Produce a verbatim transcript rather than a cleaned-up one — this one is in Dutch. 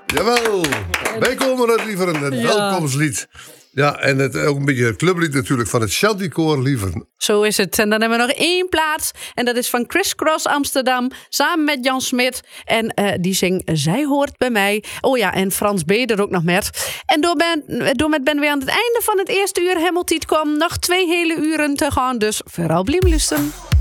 Jawel. Wij komen uit Lieveren, het Ja. welkomstlied. Ja, en het, ook een beetje het clublied natuurlijk van het Chanticoor Lieveren. Zo is het. En dan hebben we nog één plaats. En dat is van Criss Cross Amsterdam. Samen met Jan Smit. En uh, die zingt Zij hoort bij mij. Oh ja, en Frans B. er ook nog met. En door, ben, door met ben weer aan het einde van het eerste uur Hemeltiet kwam. Nog twee hele uren te gaan. Dus vooral blijven luisteren.